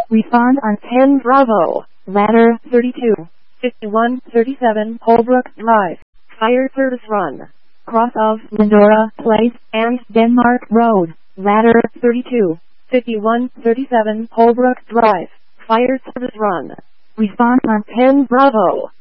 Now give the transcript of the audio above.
Respond on 10 Bravo, ladder 32, 5137 Holbrook Drive, fire service run, cross of Lindora Place and Denmark Road, ladder 32, 5137 Holbrook Drive, fire service run. Respond on 10 Bravo.